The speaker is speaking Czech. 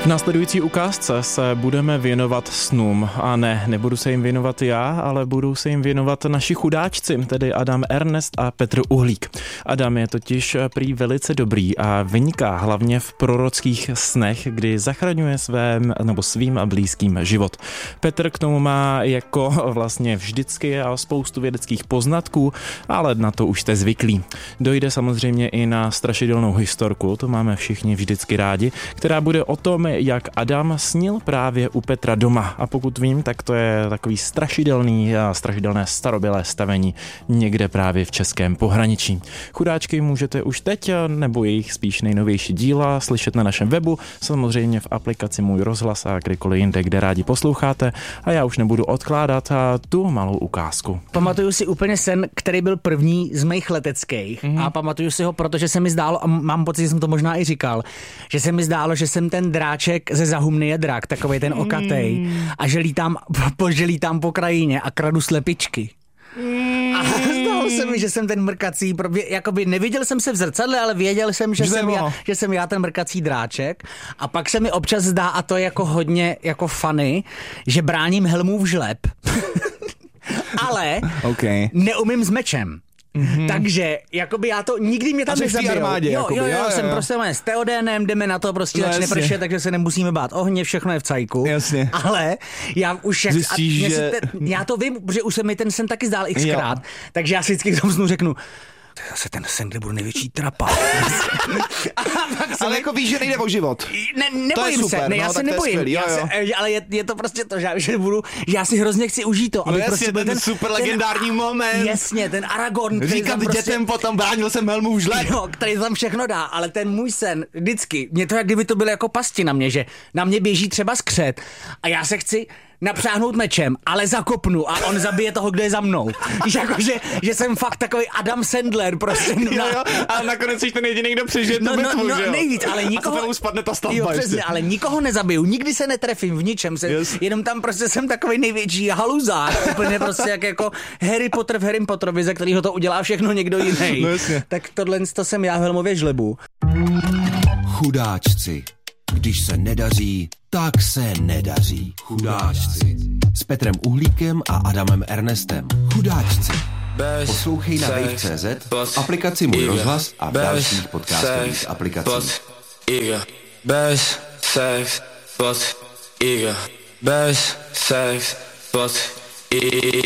V následující ukázce se budeme věnovat snům. A ne, nebudu se jim věnovat já, ale budou se jim věnovat naši chudáčci, tedy Adam Ernest a Petr Uhlík. Adam je totiž prý velice dobrý a vyniká hlavně v prorockých snech, kdy zachraňuje svým blízkým život. Petr k tomu má jako vlastně vždycky a spoustu vědeckých poznatků, ale na to už jste zvyklí. Dojde samozřejmě i na strašidelnou historku, to máme všichni vždycky rádi, která bude o tom, jak Adam snil právě u Petra doma. A pokud vím, tak to je takový strašidelné starobylé stavení někde právě v českém pohraničí. Chudáčky můžete už teď, nebo jejich spíš nejnovější díla slyšet na našem webu, samozřejmě v aplikaci Můj rozhlas a kdykoliv jinde, kde rádi posloucháte. A já už nebudu odkládat tu malou ukázku. Pamatuju si úplně sen, který byl první z mých leteckých. A pamatuju si ho, protože se mi zdálo, a mám pocit, že jsem to možná i říkal, že se mi zdálo, že jsem ten dráček ze Zahumny drak, takovej ten okatej, a že lítám po krajině a kradu slepičky. A zdálo se mi, že jsem ten mrkací, jakoby neviděl jsem se v zrcadle, ale věděl jsem, že jsem já ten mrkací dráček. A pak se mi občas zdá, a to je jako hodně jako funny, že bráním Helmův žleb. Ale neumím s mečem. Takže jakoby já to nikdy mě tam nezabijou. Jo, jsem prostě s Teodénem, jdeme na to, prostě začne pršet, takže se nemusíme bát ohně, všechno je v cajku. Jasně. Ale já už já to vím, protože už se mi ten sen taky zdál xkrát, takže já si vždycky k tomu snu řeknu, to je zase ten sen, kde budu největší trapa. Ale jako víš, že nejde o život. Nebojím se, já se nebojím. Ale je to prostě to, že já si hrozně chci užít to. No jasně, ten super legendární moment. Jasně, ten Aragorn. Říkat dětem potom bránil jsem Helmův žleb. Jo, který tam všechno dá, ale ten můj sen, vždycky, mě to jak kdyby to bylo jako pasti na mě, že na mě běží třeba skřet a já se chci napřáhnout mečem, ale zakopnu a on zabije toho, kdo je za mnou. Jakože, že jsem fakt takový Adam Sandler prostě. Ale nakonec jsi ten jediný, kdo přežije tu bitvu, že jo? Nejvíc, ale nikoho... A se spadne ta stavba. Jo, přesně, ale nikoho nezabiju, nikdy se netrefím v ničem, jenom tam prostě jsem takový největší haluzár, úplně prostě jako Harry Potter v Harry Potterovi, ze kterého to udělá všechno někdo jiný. Tak tohle to jsem já v Helmově žlebu. Chudáčci. Když se nedaří, tak se nedaří. Chudáčci. S Petrem Uhlíkem a Adamem Ernestem. Chudáčci. Poslouchej na Wave.cz, v aplikaci Můj rozhlas a v dalších podcastových aplikacích. Bez sex,